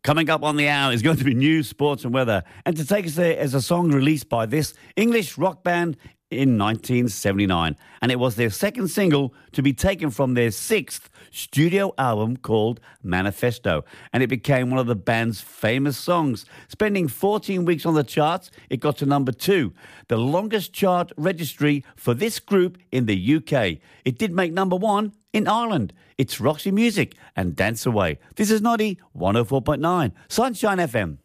Coming up on the hour is going to be news, sports and weather. And to take us there is a song released by this English rock band in 1979. And it was their second single to be taken from their sixth studio album called Manifesto. And it became one of the band's famous songs. Spending 14 weeks on the charts, it got to number 2, the longest chart registry for this group in the UK. It did make number 1 in Ireland. It's Roxy Music and Dance Away. This is Noddy, 104.9 Sunshine FM.